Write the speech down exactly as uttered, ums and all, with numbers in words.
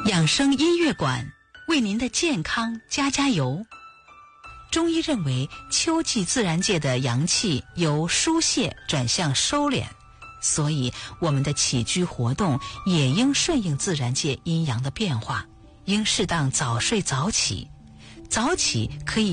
养生音乐馆为您的健康加加油。中医认为，秋季自然界的阳气由疏泄转向收敛，所以我们的起居活动也应顺应自然界阴阳的变化，应适当早睡早起。早起可以